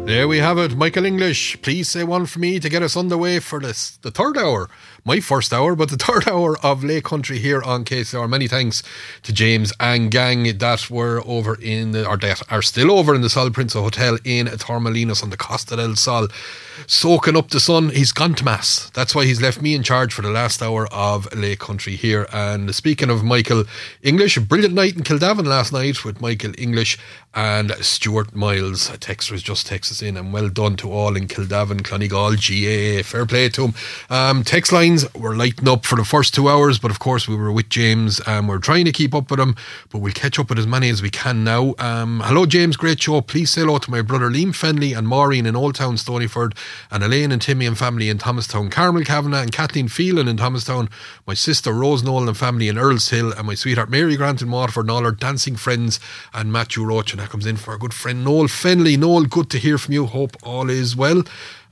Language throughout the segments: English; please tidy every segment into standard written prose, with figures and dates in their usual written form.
There we have it, Michael English. Please say one for me to get us underway for the third hour. My first hour, but the third hour of Lake Country here on KCR. Many thanks to James and gang that were over that are still over in the Sol Prince Hotel in Torremolinos on the Costa del Sol, soaking up the sun. He's gone to mass. That's why he's left me in charge for the last hour of Lake Country here. And speaking of Michael English, a brilliant night in Kildavin last night with Michael English and Stuart Miles. A texter has just texted us in, and well done to all in Kildavin, Clonegall, GA. Fair play to him. Text lines were lighting up for the first 2 hours, but of course we were with James and we're trying to keep up with him, but we'll catch up with as many as we can now. Hello James, great show. Please say hello to my brother Liam Fenley and Maureen in Old Town Stonyford, and Elaine and Timmy and family in Thomastown, Carmel Kavanagh and Kathleen Phelan in Thomastown, my sister Rose Nolan and family in Earls Hill, and my sweetheart Mary Grant in Waterford, and all our dancing friends, and Matthew Roach. And that comes in for our good friend Noel Fenley. Noel, good to hear from you. Hope all is well.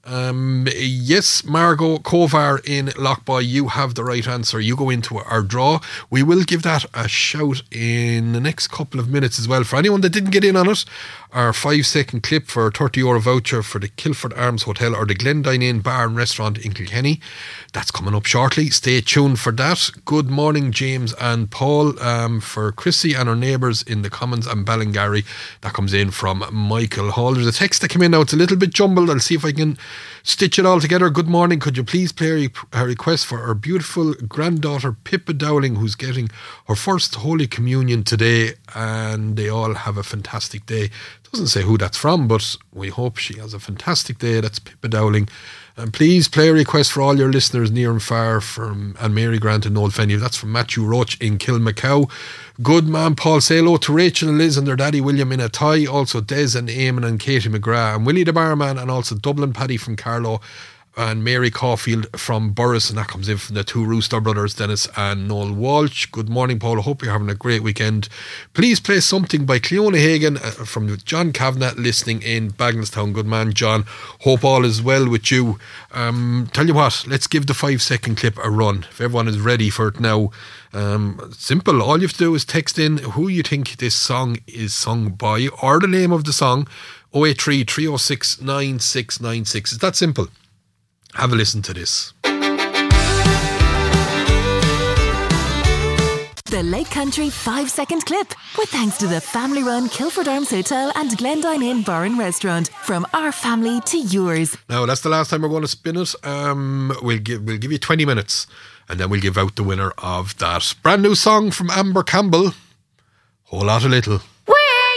Yes, Margot Kovar in Lochboy, you have the right answer. You go into our draw. We will give that a shout in the next couple of minutes as well. For anyone that didn't get in on it, our 5-second clip for a €30 voucher for the Kilford Arms Hotel or the Glendine Inn Bar and Restaurant in Kilkenny, that's coming up shortly. Stay tuned for that. Good morning, James and Paul. For Chrissy and her neighbours in the Commons and Ballingarry, that comes in from Michael Hall. There's a text that came in now. It's a little bit jumbled. I'll see if I can stitch it all together. Good morning. Could you please play a request for our beautiful granddaughter Pippa Dowling, who's getting her first Holy Communion today, and they all have a fantastic day. Doesn't say who that's from, but we hope she has a fantastic day. That's Pippa Dowling. And please play a request for all your listeners near and far from and Mary Grant and Noel Fenny. That's from Matthew Roach in Kilmacow. Good man, Paul. Say hello to Rachel and Liz and their daddy William in Athy. Also Des and Eamon and Katie McGrath and Willie the barman, and also Dublin Paddy from Carlow and Mary Caulfield from Burris, and that comes in from the two Rooster brothers, Dennis and Noel Walsh. Good morning, Paul. I hope you're having a great weekend. Please play something by Cleona Hagan from John Kavanagh listening in Bagenalstown. Good man, John. Hope all is well with you. Tell you what, let's give the 5-second clip a run. If everyone is ready for it now, simple. All you have to do is text in who you think this song is sung by or the name of the song. 083 306 9696. It's that simple. Have a listen to this. The Lake Country 5-second clip, with thanks to the family-run Kilford Arms Hotel and Glendine Inn Bar and Restaurant. From our family to yours. Now, that's the last time we're going to spin it. We'll give you 20 minutes, and then we'll give out the winner of that brand new song from Amber Campbell, Whole Lot of Little.